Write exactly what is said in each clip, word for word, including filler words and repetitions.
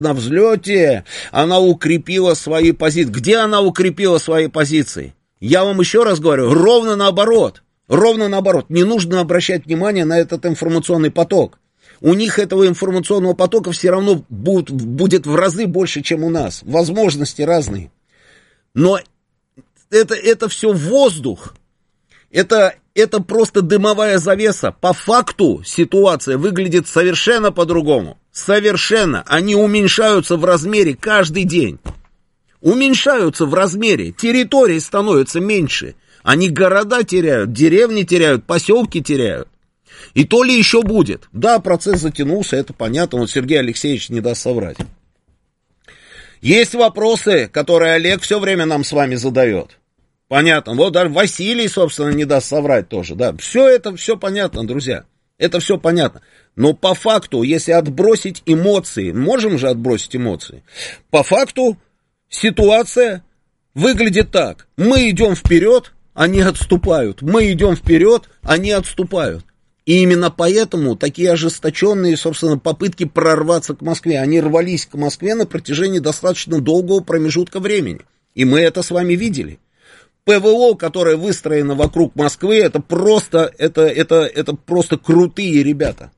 на взлете, она укрепила свои позиции. Где она укрепила свои позиции? Я вам еще раз говорю, ровно наоборот. Ровно наоборот. Не нужно обращать внимание на этот информационный поток. У них этого информационного потока все равно будет, будет в разы больше, чем у нас. Возможности разные. Но это, это все воздух. Это, это просто дымовая завеса. По факту ситуация выглядит совершенно по-другому. Совершенно. Они уменьшаются в размере каждый день. Уменьшаются в размере. Территории становятся меньше. Они города теряют, деревни теряют, поселки теряют. И то ли еще будет. Да, процесс затянулся, это понятно. Вот Сергей Алексеевич не даст соврать. Есть вопросы, которые Олег все время нам с вами задает. Понятно. Вот даже Василий, собственно, не даст соврать тоже. Да, все это, все понятно, друзья. Это все понятно. Но по факту, если отбросить эмоции, можем же отбросить эмоции, по факту ситуация выглядит так. Мы идем вперед, они отступают. Мы идем вперед, они отступают. И именно поэтому такие ожесточенные, собственно, попытки прорваться к Москве. Они рвались к Москве на протяжении достаточно долгого промежутка времени. И мы это с вами видели. ПВО, которое выстроено вокруг Москвы, это просто, это, это, это просто крутые ребята.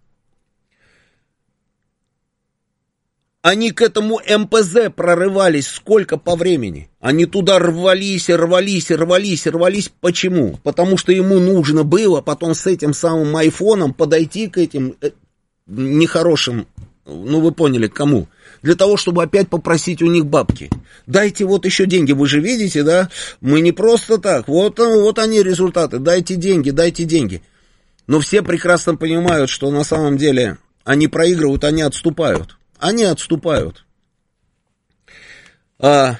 Они к этому эм пэ зэ прорывались сколько по времени? Они туда рвались, рвались, рвались, рвались. Почему? Потому что ему нужно было потом с этим самым айфоном подойти к этим нехорошим, ну вы поняли, к кому? Для того, чтобы опять попросить у них бабки. Дайте вот еще деньги, вы же видите, да? Мы не просто так, вот, вот они результаты, дайте деньги, дайте деньги. Но все прекрасно понимают, что на самом деле они проигрывают, они отступают. Они отступают. А,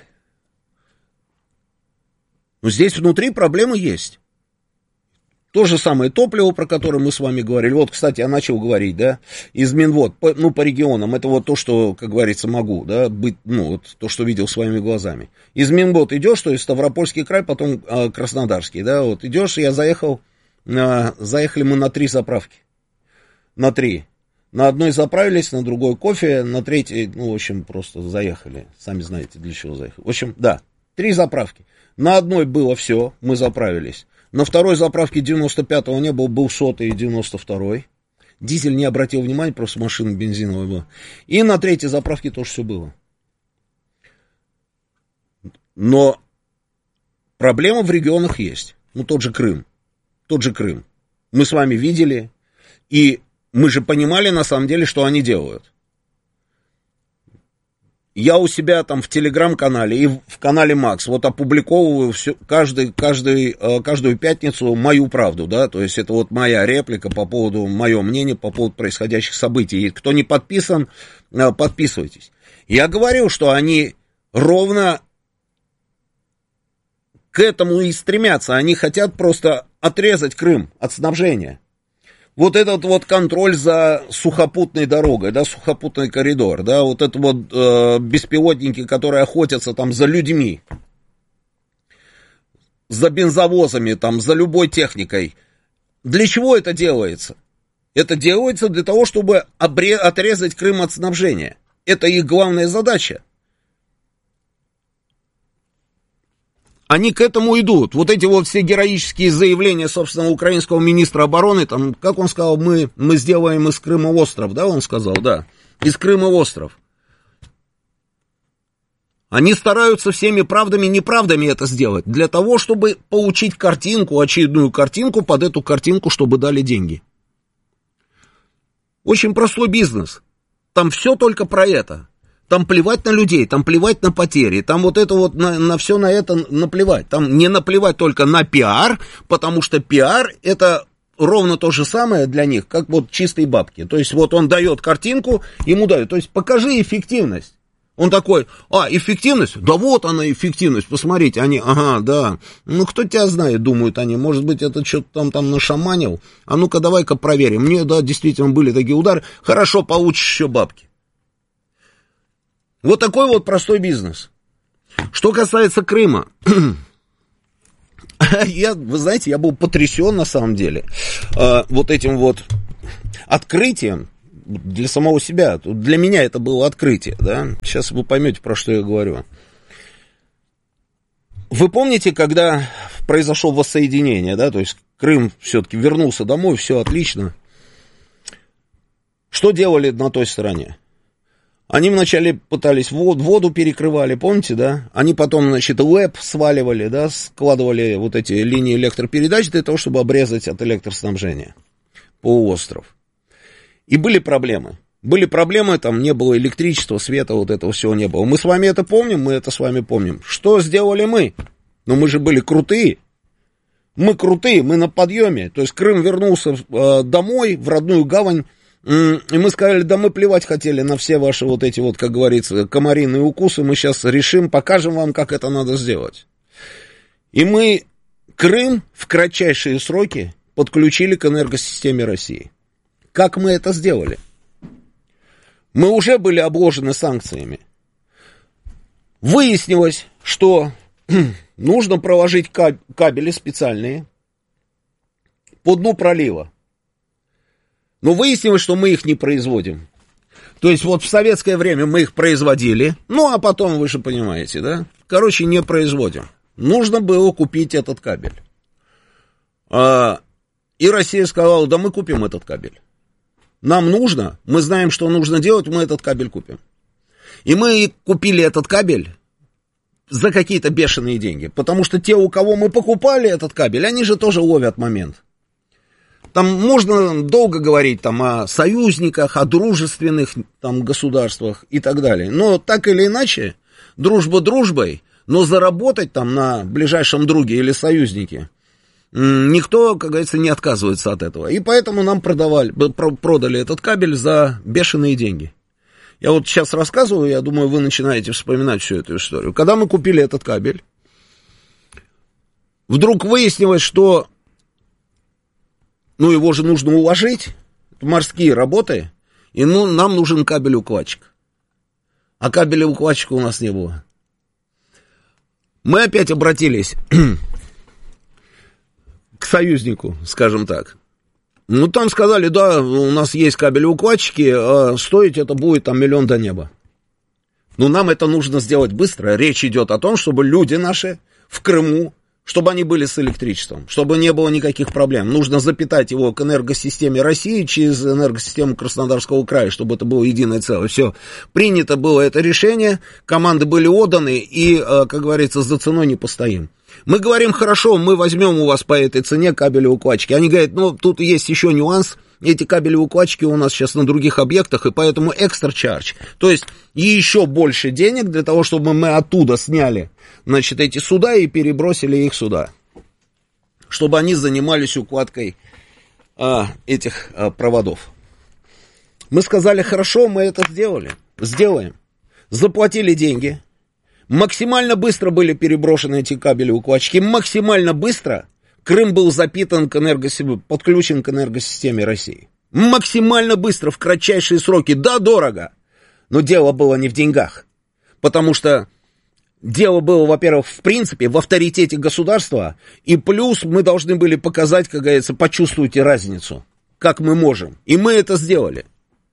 но здесь внутри проблемы есть. То же самое топливо, про которое мы с вами говорили. Вот, кстати, я начал говорить, да, из Минвод, по, ну, по регионам. Это вот то, что, как говорится, могу, да, быть, ну, вот то, что видел своими глазами. Из Минвод идешь, то есть Ставропольский край, потом а, Краснодарский, да, вот идешь, я заехал, а, заехали мы на три заправки. На три. На одной заправились, на другой кофе, на третьей, ну, в общем, просто заехали. Сами знаете, для чего заехали. В общем, да, три заправки. На одной было все, мы заправились. На второй заправке девяносто пятого не было, был сотый и девяносто второй. Дизель не обратил внимания, просто машина бензиновая была. И на третьей заправке тоже все было. Но проблема в регионах есть. Ну, тот же Крым. Тот же Крым. Мы с вами видели, и мы же понимали, на самом деле, что они делают. Я у себя там в телеграм-канале и в канале Макс вот опубликовываю все, каждый, каждый, каждую пятницу мою правду, да, то есть это вот моя реплика по поводу, мое мнение по поводу происходящих событий. И кто не подписан, подписывайтесь. Я говорил, что они ровно к этому и стремятся. Они хотят просто отрезать Крым от снабжения. Вот этот вот контроль за сухопутной дорогой, да, сухопутный коридор, да, вот это вот э, беспилотники, которые охотятся там за людьми, за бензовозами, там, за любой техникой. Для чего это делается? Это делается для того, чтобы обре- отрезать Крым от снабжения. Это их главная задача. Они к этому идут. Вот эти вот все героические заявления, собственно, украинского министра обороны, там, как он сказал, мы, мы сделаем из Крыма остров, да, он сказал, да, из Крыма остров. Они стараются всеми правдами и неправдами это сделать, для того, чтобы получить картинку, очередную картинку, под эту картинку, чтобы дали деньги. Очень простой бизнес. Там все только про это. Там плевать на людей, там плевать на потери, там вот это вот, на, на все на это наплевать. Там не наплевать только на пиар, потому что пиар это ровно то же самое для них, как вот чистые бабки. То есть вот он дает картинку, ему дают, то есть покажи эффективность. Он такой, а, эффективность? Да вот она эффективность, посмотрите, они, ага, да, ну кто тебя знает, думают они, может быть это что-то там, там нашаманил, а ну-ка давай-ка проверим, мне, да, действительно были такие удары, хорошо, получишь еще бабки. Вот такой вот простой бизнес. Что касается Крыма, я, вы знаете, я был потрясен на самом деле э, вот этим вот открытием. для самого себя. Для меня это было открытие, да. Сейчас вы поймете, про что я говорю. Вы помните, когда произошло воссоединение, да, то есть Крым все-таки вернулся домой, все отлично. Что делали на той стороне? Они вначале пытались воду, воду перекрывали, помните, да? Они потом, значит, ЛЭП сваливали, да, складывали вот эти линии электропередач для того, чтобы обрезать от электроснабжения полуостров. И были проблемы. Были проблемы, там не было электричества, света, вот этого всего не было. Мы с вами это помним, мы это с вами помним. Что сделали мы? Ну, мы же были крутые. Мы крутые, мы на подъеме. То есть Крым вернулся э, домой, в родную гавань. Э, и мы сказали, да мы плевать хотели на все ваши вот эти вот, как говорится, комариные укусы. Мы сейчас решим, покажем вам, как это надо сделать. И мы Крым в кратчайшие сроки подключили к энергосистеме России. Как мы это сделали? Мы уже были обложены санкциями. Выяснилось, что нужно проложить кабели специальные по дну пролива. Но выяснилось, что мы их не производим. То есть вот в советское время мы их производили, ну а потом, вы же понимаете, да? Короче, не производим. Нужно было купить этот кабель. И Россия сказала, да мы купим этот кабель. Нам нужно, мы знаем, что нужно делать, мы этот кабель купим. И мы купили этот кабель за какие-то бешеные деньги. Потому что те, у кого мы покупали этот кабель, они же тоже ловят момент. Там можно долго говорить там, о союзниках, о дружественных там, государствах и так далее. Но так или иначе, дружба дружбой, но заработать там на ближайшем друге или союзнике никто, как говорится, не отказывается от этого. И поэтому нам продавали, продали этот кабель за бешеные деньги. Я вот сейчас рассказываю, я думаю, вы начинаете вспоминать всю эту историю. Когда мы купили этот кабель, вдруг выяснилось, что ну, его же нужно уложить, морские работы, и ну, нам нужен кабель-укладчик. А кабеля-укладчика у нас не было. Мы опять обратились к союзнику, скажем так. Ну, там сказали, да, у нас есть кабели-укладчики, а стоить это будет там миллион до неба. Но нам это нужно сделать быстро. Речь идет о том, чтобы люди наши в Крыму, чтобы они были с электричеством, чтобы не было никаких проблем. Нужно запитать его к энергосистеме России через энергосистему Краснодарского края, чтобы это было единое целое. Все, принято было это решение, команды были отданы, и, как говорится, за ценой не постоим. Мы говорим, хорошо, мы возьмем у вас по этой цене кабели-укладчики. Они говорят, ну, тут есть еще нюанс, эти кабели-укладчики у нас сейчас на других объектах, и поэтому экстра чардж. То есть, еще больше денег для того, чтобы мы оттуда сняли, значит, эти суда и перебросили их сюда. Чтобы они занимались укладкой а, этих а, проводов. Мы сказали, хорошо, мы это сделали, сделаем. Заплатили деньги. Максимально быстро были переброшены эти кабели-укладчики, максимально быстро Крым был запитан к энергосистеме, подключен к энергосистеме России. Максимально быстро, в кратчайшие сроки, да, дорого, но дело было не в деньгах, потому что дело было, во-первых, в принципе, в авторитете государства, и плюс мы должны были показать, как говорится, почувствуйте разницу, как мы можем, и мы это сделали.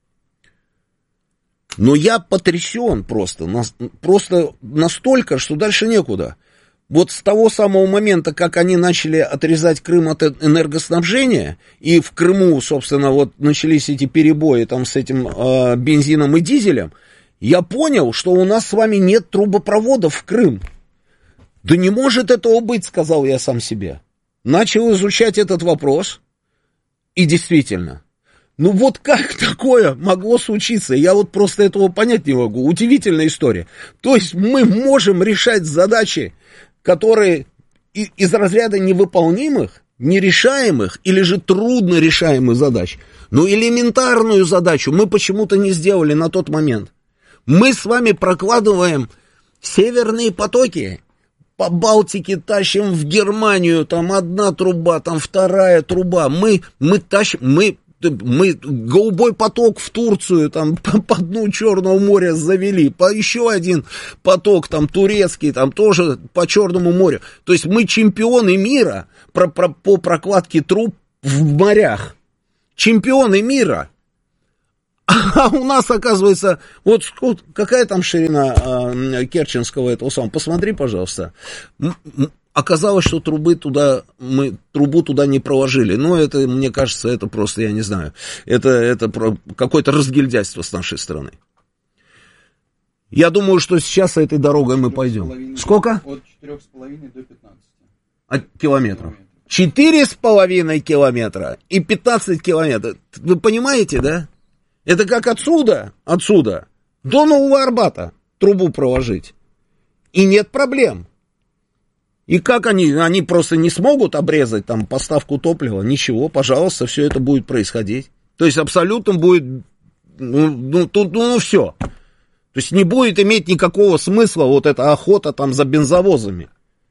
Но я потрясен просто, просто настолько, что дальше некуда. Вот с того самого момента, как они начали отрезать Крым от энергоснабжения, и в Крыму, собственно, вот начались эти перебои там с этим э, бензином и дизелем, я понял, что у нас с вами нет трубопроводов в Крым. Да не может этого быть, сказал я сам себе. Начал изучать этот вопрос, и действительно... Ну вот как такое могло случиться? Я вот просто этого понять не могу. Удивительная история. То есть мы можем решать задачи, которые из разряда невыполнимых, нерешаемых или же трудно решаемых задач. Но элементарную задачу мы почему-то не сделали на тот момент. Мы с вами прокладываем северные потоки. По Балтике тащим в Германию, там одна труба, там вторая труба. Мы, мы тащим, мы... Мы голубой поток в Турцию, там, по, по дну Черного моря завели, по еще один поток, там, турецкий, там, тоже по Черному морю. То есть мы чемпионы мира про, про, по прокладке труб в морях. Чемпионы мира. А у нас, оказывается, вот какая там ширина э, Керченского этого самого, посмотри, пожалуйста. Оказалось, что трубы туда, мы трубу туда не проложили. Но это, мне кажется, это просто, я не знаю, это, это какое-то разгильдяйство с нашей стороны. Я думаю, что сейчас этой дорогой мы пойдем. Сколько? От четырёх с половиной до пятнадцати. От километров. Четыре с половиной километра и пятнадцать километров. Вы понимаете, да? Это как отсюда, отсюда до Нового Арбата трубу проложить. И нет проблем. И как они, они просто не смогут обрезать там поставку топлива? Ничего, пожалуйста, все это будет происходить. То есть абсолютно будет, ну, ну, тут, ну, ну все. То есть не будет иметь никакого смысла вот эта охота там за бензовозами.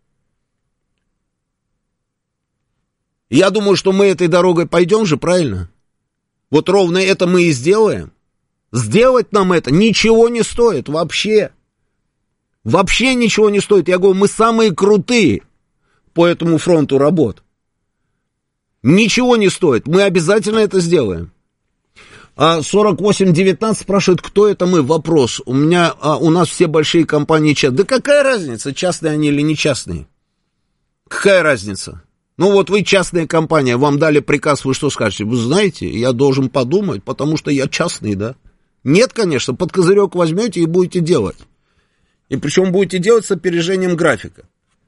Я думаю, что мы этой дорогой пойдем же, правильно? Вот ровно это мы и сделаем. Сделать нам это ничего не стоит вообще. Вообще ничего не стоит. Я говорю, мы самые крутые по этому фронту работ. Ничего не стоит. Мы обязательно это сделаем. А сорок восемь девятнадцать спрашивает, кто это мы? Вопрос. У меня, а, у нас все большие компании частные. Да какая разница, частные они или не частные? Какая разница? Ну вот вы частная компания, вам дали приказ, вы что скажете? Вы знаете, я должен подумать, потому что я частный, да? Нет, конечно, под козырек возьмете и будете делать. И причем будете делать с опережением графика.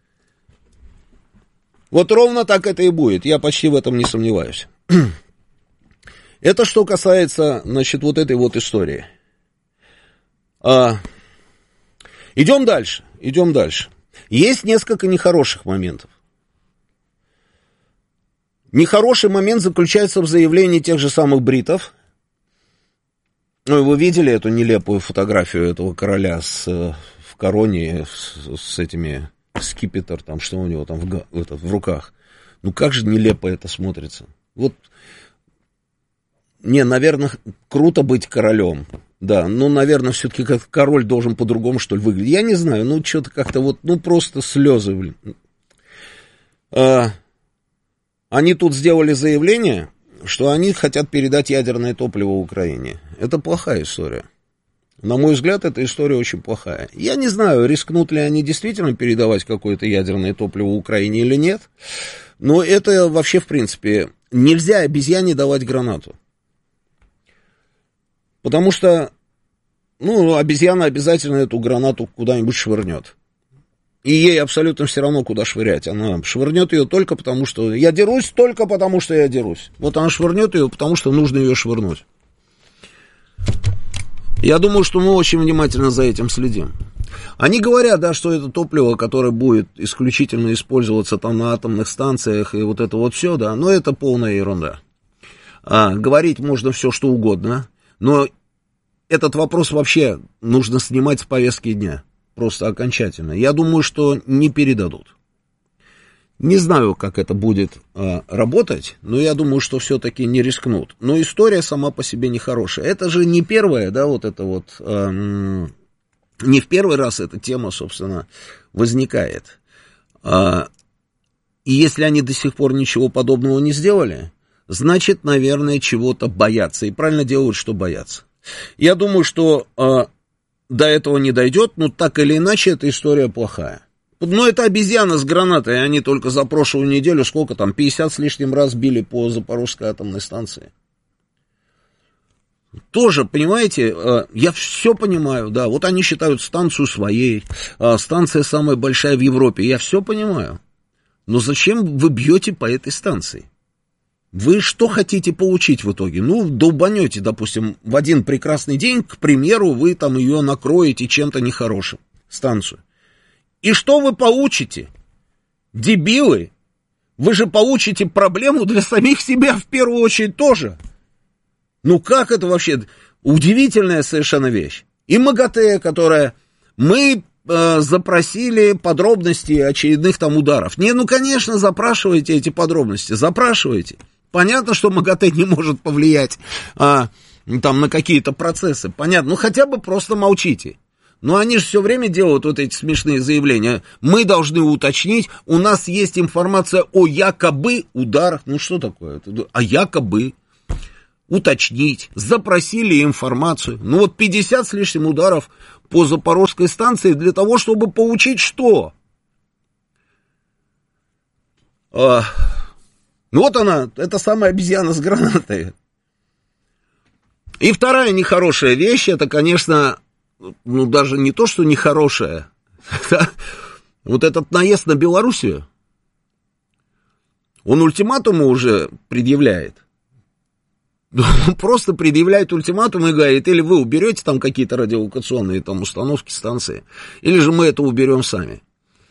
Вот ровно так это и будет, я почти в этом не сомневаюсь. Это что касается, значит, вот этой вот истории. А, идем дальше, идем дальше. Есть несколько нехороших моментов. Нехороший момент заключается в заявлении тех же самых бритов. Ну, вы видели эту нелепую фотографию этого короля с, в короне с, с этими скипетр, там, что у него там в, это, в руках. Ну, как же нелепо это смотрится. Вот, не, наверное, круто быть королем. Да, ну, наверное, все-таки как король должен по-другому, что ли, выглядеть. Я не знаю, ну, что-то как-то вот, ну, просто слезы, блин. А, они тут сделали заявление, что они хотят передать ядерное топливо Украине. Это плохая история. На мой взгляд, эта история очень плохая. Я не знаю, рискнут ли они действительно передавать какое-то ядерное топливо Украине или нет. Но это вообще, в принципе, нельзя обезьяне давать гранату. Потому что, ну, обезьяна обязательно эту гранату куда-нибудь швырнет. И ей абсолютно все равно, куда швырять. Она швырнет ее только потому, что... Я дерусь только потому, что я дерусь. Вот она швырнет ее, потому что нужно ее швырнуть. Я думаю, что мы очень внимательно за этим следим. Они говорят, да, что это топливо, которое будет исключительно использоваться там на атомных станциях и вот это вот все, да, но это полная ерунда. А, говорить можно все, что угодно, но этот вопрос вообще нужно снимать с повестки дня. Просто окончательно. Я думаю, что не передадут. Не знаю, как это будет э, работать, но я думаю, что все-таки не рискнут. Но история сама по себе нехорошая. Это же не первая, да, вот это вот... Э, не в первый раз эта тема, собственно, возникает. Э, и если они до сих пор ничего подобного не сделали, значит, наверное, чего-то боятся. И правильно делают, что боятся. Я думаю, что... Э, до этого не дойдет, но так или иначе эта история плохая. Но это обезьяна с гранатой, они только за прошлую неделю, сколько там, пятьдесят с лишним раз били по Запорожской атомной станции. Тоже, понимаете, я все понимаю, да, вот они считают станцию своей, станция самая большая в Европе, я все понимаю. Но зачем вы бьете по этой станции? Вы что хотите получить в итоге? Ну, долбанете, допустим, в один прекрасный день, к примеру, вы там ее накроете чем-то нехорошим, станцию. И что вы получите? Дебилы! Вы же получите проблему для самих себя в первую очередь тоже. Ну, как это вообще? Удивительная совершенно вещь. И МАГАТЭ, которая... Мы э, запросили подробности очередных там ударов. Не, ну, конечно, запрашивайте эти подробности, запрашивайте. Понятно, что МАГАТЭ не может повлиять а, там, на какие-то процессы. Понятно, ну хотя бы просто молчите. Но они же все время делают вот эти смешные заявления. Мы должны уточнить, у нас есть информация о якобы ударах. Ну что такое? А якобы? уточнить, запросили информацию. Ну вот пятьдесят с лишним ударов по Запорожской станции для того, чтобы получить что? А, ну вот она, эта самая обезьяна с гранатой. И вторая нехорошая вещь, это, конечно, ну даже не то, что нехорошая, вот этот наезд на Белоруссию, он ультиматумы уже предъявляет. Он просто предъявляет ультиматум и говорит, или вы уберете там какие-то радиолокационные там установки, станции, или же мы это уберем сами.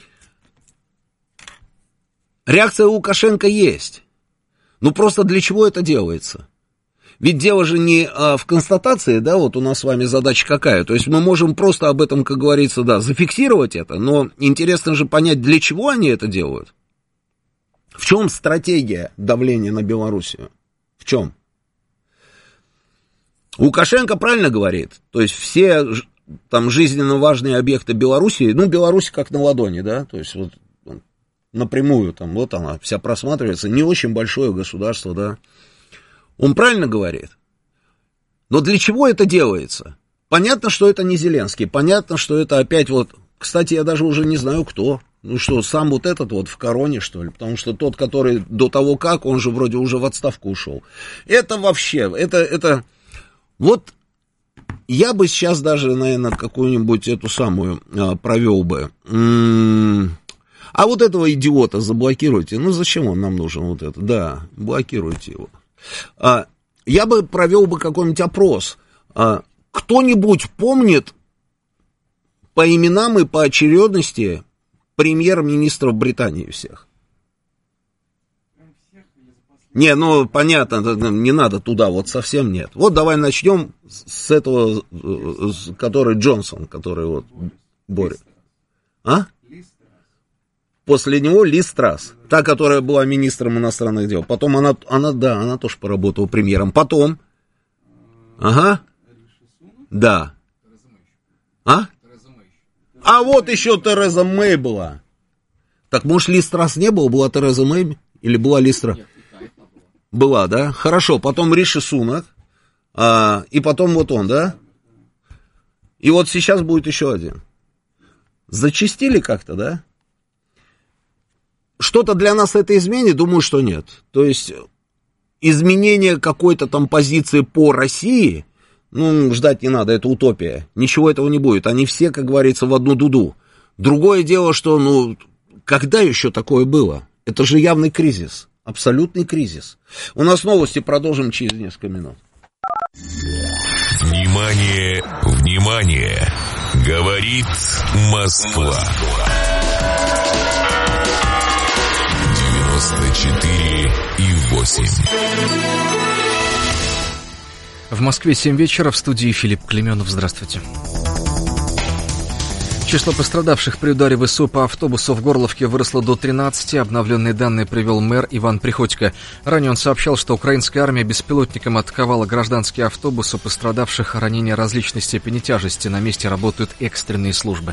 Реакция Лукашенко есть. Ну просто для чего это делается? Ведь дело же не а, в констатации, да, вот у нас с вами задача какая. То есть мы можем просто об этом, как говорится, да, зафиксировать это, но интересно же понять, для чего они это делают. В чем стратегия давления на Белоруссию? В чем? Лукашенко правильно говорит, то есть все там жизненно важные объекты Белоруссии, ну, Беларусь как на ладони, да, то есть вот напрямую там, вот она вся просматривается, не очень большое государство, да. Он правильно говорит. Но для чего это делается? Понятно, что это не Зеленский, понятно, что это опять вот, кстати, я даже уже не знаю кто. Ну что, сам вот этот вот в короне, что ли? Потому что тот, который до того как, он же вроде уже в отставку ушел. Это вообще, это, это, вот я бы сейчас даже, наверное, какую-нибудь эту самую а, провел бы. М-м- а вот этого идиота заблокируйте. Ну зачем он нам нужен вот это? Да, блокируйте его. А, я бы провел бы какой-нибудь опрос. А, кто-нибудь помнит по именам и по очередности премьер-министров Британии всех? Не, ну понятно, не надо туда, вот совсем нет. Вот давай начнем с этого, с, который Джонсон, который вот борет. А? После него Лиз Трасс, та, которая была министром иностранных дел. Потом она, она, да, она тоже поработала премьером. Потом, ага, да. А? А вот еще Тереза Мэй была. Так, может, Лиз Трасс не было, была Тереза Мэй? Или была Лиз Трасс? Была, да? Хорошо, потом Риши Сунак, а, и потом вот он, да? И вот сейчас будет еще один. Зачастили как-то, да? Что-то для нас это изменит? Думаю, что нет. То есть изменение какой-то там позиции по России, ну, ждать не надо, это утопия. Ничего этого не будет. Они все, как говорится, в одну дуду. Другое дело, что, ну, когда еще такое было? Это же явный кризис. Абсолютный кризис. У нас новости, продолжим через несколько минут. Внимание, внимание! Говорит Москва. девяносто четыре и восемь. В Москве семь вечера, в студии Филипп Клеменов. Здравствуйте. Число пострадавших при ударе ВСУ по автобусу в Горловке выросло до тринадцати. Обновленные данные привел мэр Иван Приходько. Ранее он сообщал, что украинская армия беспилотником атаковала гражданские автобусы. У пострадавших ранения различной степени тяжести. На месте работают экстренные службы.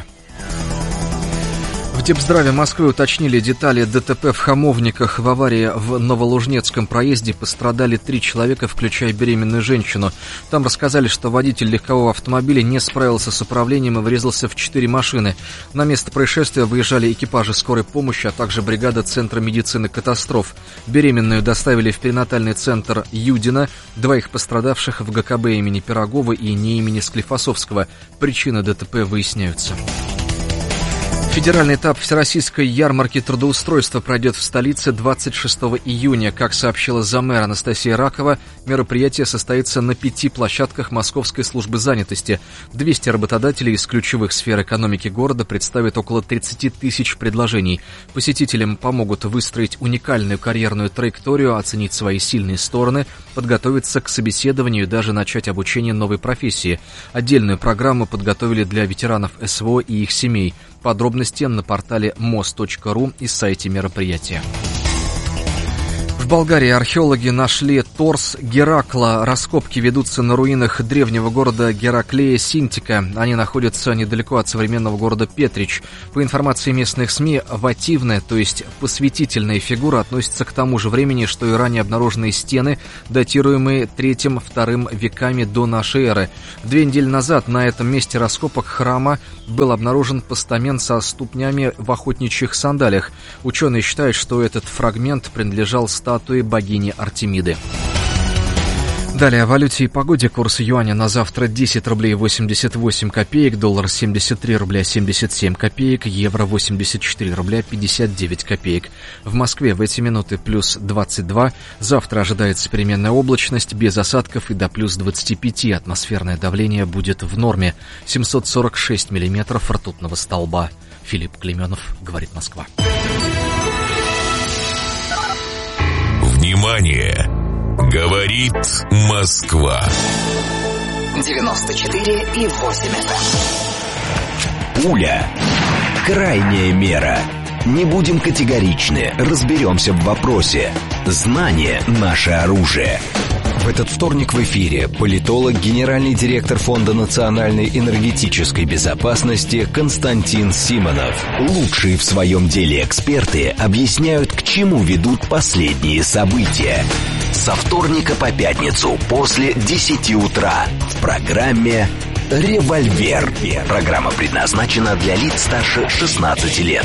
В Депздраве Москвы уточнили детали ДТП в Хамовниках. В аварии в Новолужнецком проезде пострадали три человека, включая беременную женщину. Там рассказали, что водитель легкового автомобиля не справился с управлением и врезался в четыре машины. На место происшествия выезжали экипажи скорой помощи, а также бригада Центра медицины катастроф. Беременную доставили в перинатальный центр Юдина. Двоих пострадавших в ГКБ имени Пирогова и не имени Склифосовского. Причины ДТП выясняются. Федеральный этап Всероссийской ярмарки трудоустройства пройдет в столице двадцать шестого июня. Как сообщила заммэра Анастасия Ракова, мероприятие состоится на пяти площадках Московской службы занятости. двести работодателей из ключевых сфер экономики города представят около тридцати тысяч предложений. Посетителям помогут выстроить уникальную карьерную траекторию, оценить свои сильные стороны, подготовиться к собеседованию и даже начать обучение новой профессии. Отдельную программу подготовили для ветеранов СВО и их семей. Подробности на портале мос точка ру и сайте мероприятия. В В Болгарии археологи нашли торс Геракла. Раскопки ведутся на руинах древнего города Гераклея Синтика. Они находятся недалеко от современного города Петрич. По информации местных СМИ, вативная, то есть посвятительная фигура, относится к тому же времени, что и ранее обнаруженные стены, датируемые третьим-вторым веками до нашей эры. Две недели назад на этом месте раскопок храма был обнаружен постамент со ступнями в охотничьих сандалиях. Ученые считают, что этот фрагмент принадлежал статуи богини Артемиды. Далее о валюте и погоде. Курс юаня на завтра десять рублей восемьдесят восемь копеек, доллар семьдесят три рубля семьдесят семь копеек, евро восемьдесят четыре рубля пятьдесят девять копеек. В Москве в эти минуты плюс двадцать два. Завтра ожидается переменная облачность без осадков и до плюс двадцати пяти. Атмосферное давление будет в норме. семьсот сорок шесть миллиметров ртутного столба. Филипп Клейменов, говорит Москва. Внимание! Говорит Москва. девяносто четыре и восемь эф эм. Пуля. Крайняя мера. Не будем категоричны, разберемся в вопросе. Знание – наше оружие. В этот вторник в эфире политолог, генеральный директор Фонда национальной энергетической безопасности Константин Симонов. Лучшие в своем деле эксперты объясняют, к чему ведут последние события. Со вторника по пятницу после десяти утра в программе «Револьвер». Программа предназначена для лиц старше шестнадцати лет.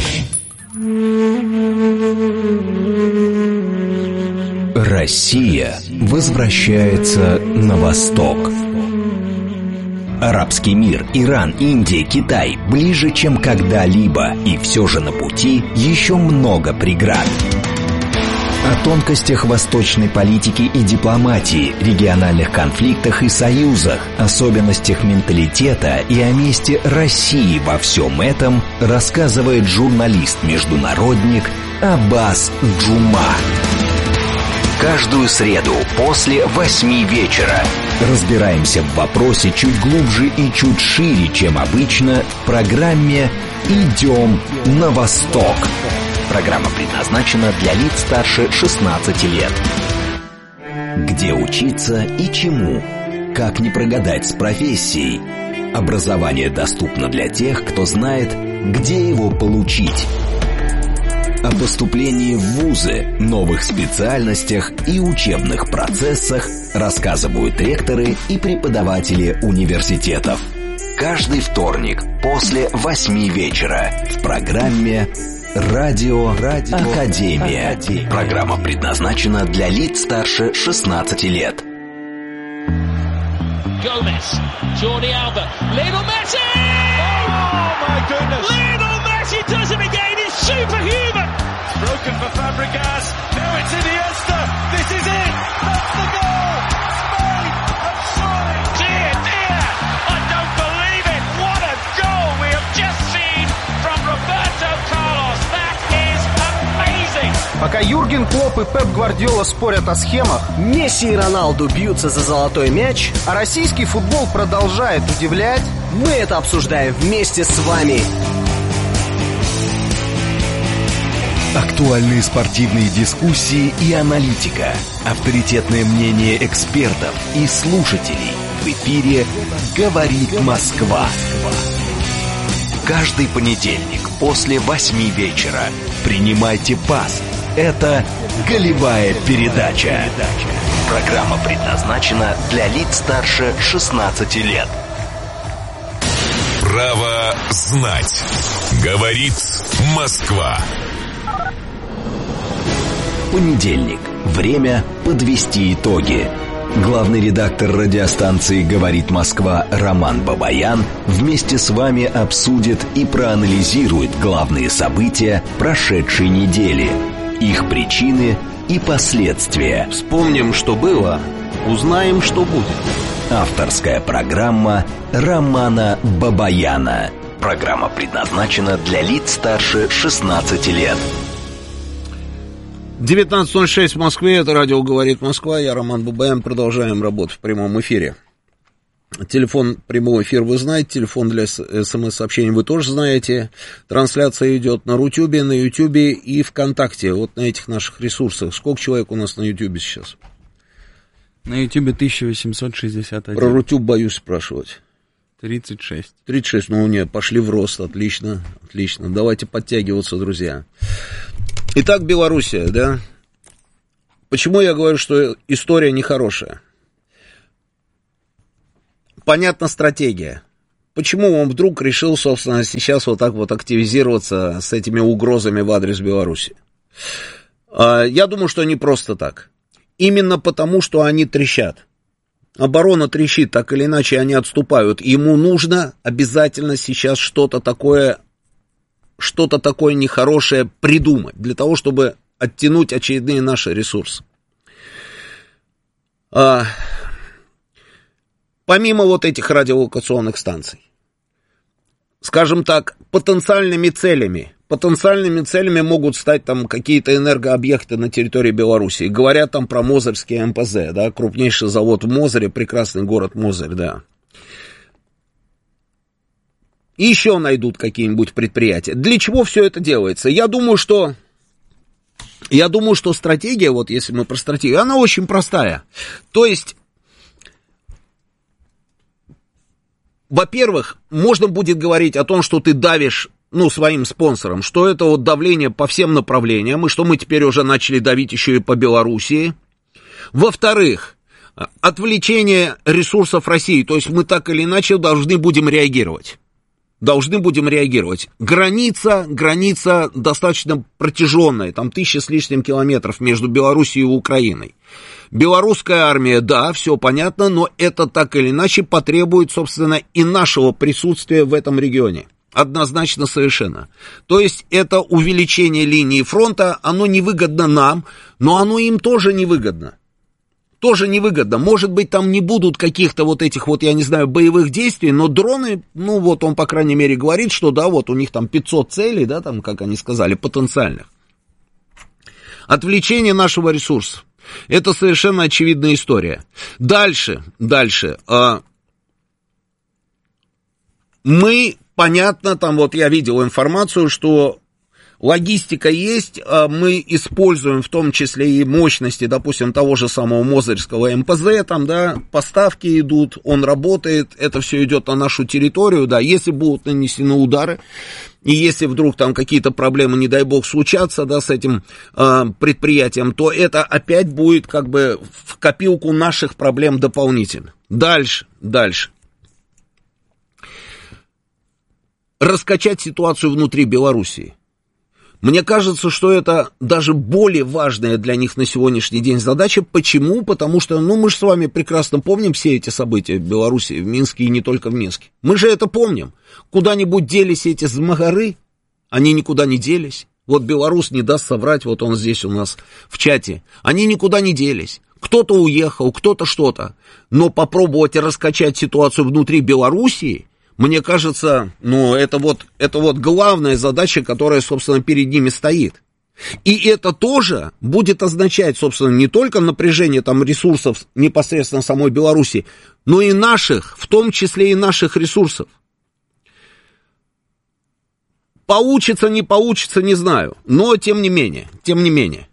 Россия возвращается на восток. Арабский мир, Иран, Индия, Китай ближе, чем когда-либо, и все же на пути еще много преград. О тонкостях восточной политики и дипломатии, региональных конфликтах и союзах, особенностях менталитета и о месте России во всем этом рассказывает журналист-международник Аббас Джума. Каждую среду после восьми вечера разбираемся в вопросе чуть глубже и чуть шире, чем обычно, в программе «Идем на восток». Программа предназначена для лиц старше шестнадцати лет. Где учиться и чему? Как не прогадать с профессией? Образование доступно для тех, кто знает, где его получить. О поступлении в вузы, новых специальностях и учебных процессах рассказывают ректоры и преподаватели университетов. Каждый вторник после восьми вечера в программе «Радио, Радио Академия». Академия. Программа предназначена для лиц старше шестнадцати лет. Gomez, Jordi Alba, Lionel Messi! Oh my goodness! Lionel Messi does it again. He's superhuman. It's broken for Fabregas. Now it's Iniesta. This is it. That's the goal. Spain have scored. Dear, dear, I don't believe it. What a goal we have just seen from Roberto Carlos. That is amazing. Пока Юрген Клопп и Пеп Гвардиола спорят о схемах, Месси и Роналду бьются за золотой мяч, а российский футбол продолжает удивлять, мы это обсуждаем вместе с вами. Актуальные спортивные дискуссии и аналитика, авторитетное мнение экспертов и слушателей. В эфире «Говорит Москва». Каждый понедельник после восьми вечера принимайте пас. Это «Голевая передача». Программа предназначена для лиц старше шестнадцати лет. Право знать. Говорит Москва. Понедельник. Время подвести итоги. Главный редактор радиостанции «Говорит Москва» Роман Бабаян вместе с вами обсудит и проанализирует главные события прошедшей недели, их причины и последствия. Вспомним, что было, узнаем, что будет. Авторская программа Романа Бабаяна. Программа предназначена для лиц старше шестнадцати лет. девятнадцать ноль шесть в Москве, это радио «Говорит Москва», я Роман Бабаян, продолжаем работу в прямом эфире. Телефон прямого эфира вы знаете, телефон для смс-сообщений вы тоже знаете. Трансляция идет на Рутюбе, на Ютубе и ВКонтакте, вот на этих наших ресурсах. Сколько человек у нас на Ютубе сейчас? На Ютубе тысяча восемьсот шестьдесят один. Про Рутюб боюсь спрашивать. тридцать шесть. тридцать шесть, ну нет, пошли в рост, отлично, отлично. Давайте подтягиваться, друзья. Итак, Белоруссия, да? Почему я говорю, что история нехорошая? Понятна стратегия. Почему он вдруг решил, собственно, сейчас вот так вот активизироваться с этими угрозами в адрес Беларуси? Я думаю, что не просто так. Именно потому, что они трещат. Оборона трещит, так или иначе они отступают. Ему нужно обязательно сейчас что-то такое, что-то такое нехорошее придумать, для того, чтобы оттянуть очередные наши ресурсы. А, помимо вот этих радиолокационных станций, скажем так, потенциальными целями, потенциальными целями могут стать там какие-то энергообъекты на территории Беларуси. Говорят там про Мозырский эм пэ зэ, да, крупнейший завод в Мозыре, прекрасный город Мозырь, да. И еще найдут какие-нибудь предприятия. Для чего все это делается? Я думаю, что... Я думаю, что стратегия, вот если мы про стратегию, она очень простая. То есть, во-первых, можно будет говорить о том, что ты давишь, ну, своим спонсорам, что это вот давление по всем направлениям, и что мы теперь уже начали давить еще и по Белоруссии. Во-вторых, отвлечение ресурсов России, то есть мы так или иначе должны будем реагировать. Должны будем реагировать. Граница, граница достаточно протяженная, там тысяча с лишним километров между Белоруссией и Украиной. Белорусская армия, да, все понятно, но это так или иначе потребует, собственно, и нашего присутствия в этом регионе. Однозначно совершенно. То есть это увеличение линии фронта, оно невыгодно нам, но оно им тоже невыгодно. Тоже невыгодно. Может быть, там не будут каких-то вот этих вот, я не знаю, боевых действий, но дроны, ну вот он, по крайней мере, говорит, что да, вот у них там пятьсот целей, да, там, как они сказали, потенциальных. Отвлечение нашего ресурса. Это совершенно очевидная история. Дальше, дальше. Мы, понятно, там вот я видел информацию, что логистика есть, мы используем в том числе и мощности, допустим, того же самого Мозырского эм пэ зэ, там, да, поставки идут, он работает, это все идет на нашу территорию, да, если будут нанесены удары, и если вдруг там какие-то проблемы, не дай бог, случатся, да, с этим э, предприятием, то это опять будет как бы в копилку наших проблем дополнительно. Дальше, дальше. Раскачать ситуацию внутри Белоруссии. Мне кажется, что это даже более важная для них на сегодняшний день задача. Почему? Потому что, ну, мы же с вами прекрасно помним все эти события в Беларуси, в Минске и не только в Минске. Мы же это помним. Куда-нибудь делись эти змагары? Они никуда не делись. Вот белорус не даст соврать, вот он здесь у нас в чате. Они никуда не делись. Кто-то уехал, кто-то что-то. Но попробовать раскачать ситуацию внутри Белоруссии... Мне кажется, ну, это вот, это вот главная задача, которая, собственно, перед ними стоит. И это тоже будет означать, собственно, не только напряжение там ресурсов непосредственно самой Беларуси, но и наших, в том числе и наших ресурсов. Получится, не получится, не знаю, но тем не менее, тем не менее.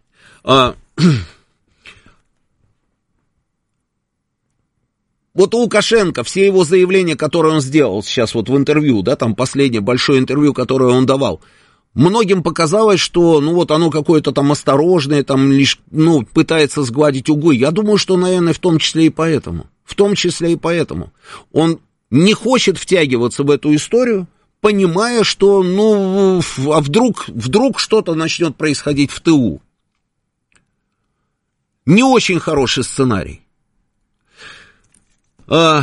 Вот Лукашенко, все его заявления, которые он сделал сейчас вот в интервью, да, там последнее большое интервью, которое он давал, многим показалось, что, ну, вот оно какое-то там осторожное, там лишь, ну, пытается сгладить углы. Я думаю, что, наверное, в том числе и поэтому, в том числе и поэтому. Он не хочет втягиваться в эту историю, понимая, что, ну, а вдруг, вдруг что-то начнет происходить в ТУ. Не очень хороший сценарий. А,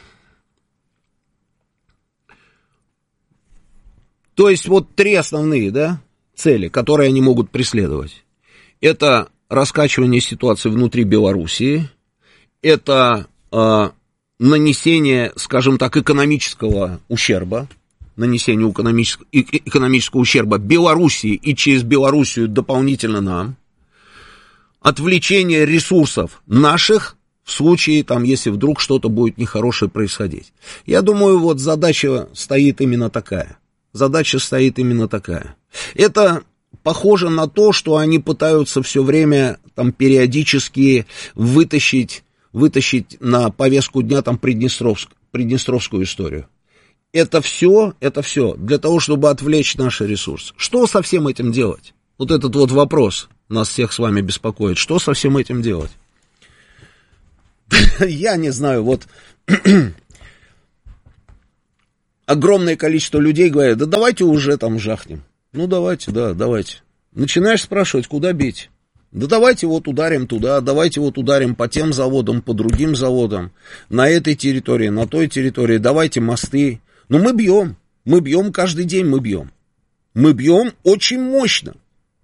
то есть вот три основные, да, цели, которые они могут преследовать. Это раскачивание ситуации внутри Белоруссии, это а, нанесение, скажем так, экономического ущерба, нанесение экономического, экономического ущерба Белоруссии и через Белоруссию дополнительно нам, отвлечение ресурсов наших в случае, там, если вдруг что-то будет нехорошее происходить. Я думаю, вот задача стоит именно такая. Задача стоит именно такая. Это похоже на то, что они пытаются все время там периодически вытащить, вытащить на повестку дня там Приднестровск, Приднестровскую историю. Это все, это все для того, чтобы отвлечь наши ресурсы. Что со всем этим делать? Вот этот вот вопрос нас всех с вами беспокоит. Что со всем этим делать? Я не знаю, вот огромное количество людей говорят, да давайте уже там жахнем. Ну давайте, да, давайте. Начинаешь спрашивать, куда бить? Да давайте вот ударим туда, давайте вот ударим по тем заводам, по другим заводам, на этой территории, на той территории, давайте мосты. Но мы бьем, мы бьем каждый день, мы бьем. Мы бьем очень мощно.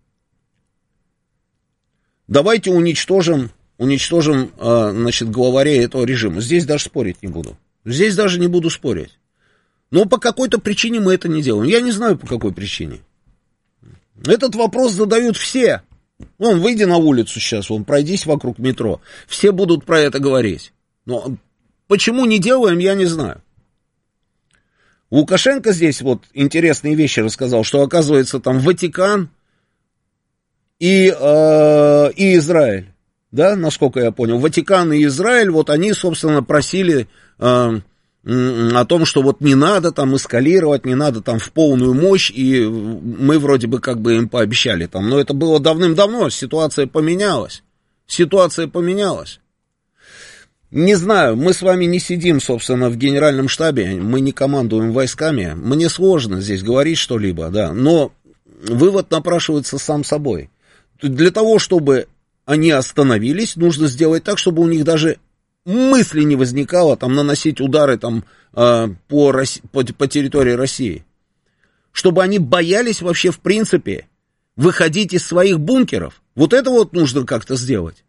Давайте уничтожим, уничтожим, значит, главарей этого режима. Здесь даже спорить не буду. Здесь даже не буду спорить. Но по какой-то причине мы это не делаем. Я не знаю, по какой причине. Этот вопрос задают все. Вон, выйди на улицу сейчас, вон, пройдись вокруг метро. Все будут про это говорить. Но почему не делаем, я не знаю. Лукашенко здесь вот интересные вещи рассказал, что, оказывается, там Ватикан и, э, и Израиль, да, насколько я понял, Ватикан и Израиль, вот они, собственно, просили э, о том, что вот не надо там эскалировать, не надо там в полную мощь, и мы вроде бы как бы им пообещали там, но это было давным-давно, ситуация поменялась, ситуация поменялась. Не знаю, мы с вами не сидим, собственно, в генеральном штабе, мы не командуем войсками, мне сложно здесь говорить что-либо, да, но вывод напрашивается сам собой. Для того, чтобы они остановились, нужно сделать так, чтобы у них даже мысли не возникало там наносить удары там по, по, по территории России. Чтобы они боялись вообще в принципе выходить из своих бункеров. Вот это вот нужно как-то сделать.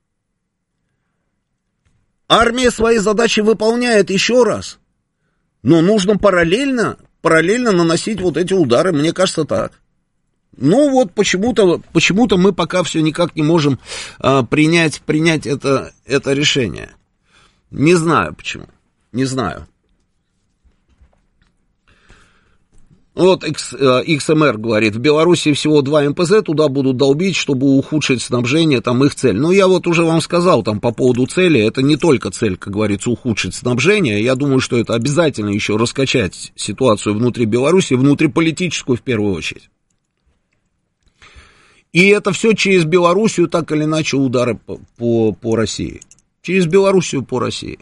Армия свои задачи выполняет еще раз, но нужно параллельно, параллельно наносить вот эти удары, мне кажется, так. Ну вот почему-то, почему-то мы пока все никак не можем а, принять, принять это, это решение. Не знаю почему, не знаю. Вот икс эм эр говорит, в Беларуси всего два эм пэ зэ, туда будут долбить, чтобы ухудшить снабжение, там их цель. Ну, я вот уже вам сказал там по поводу цели, это не только цель, как говорится, ухудшить снабжение. Я думаю, что это обязательно еще раскачать ситуацию внутри Беларуси, внутриполитическую в первую очередь. И это все через Белоруссию, так или иначе, удары по, по, по России. Через Белоруссию по России.